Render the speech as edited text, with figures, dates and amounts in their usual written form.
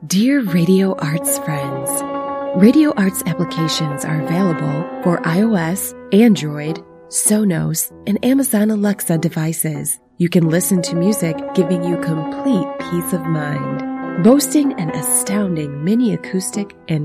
Dear Radio Arts friends, Radio Arts applications are available for iOS, Android, Sonos, and Amazon Alexa devices. You can listen to music giving you complete peace of mind. Boasting an astounding mini acoustic and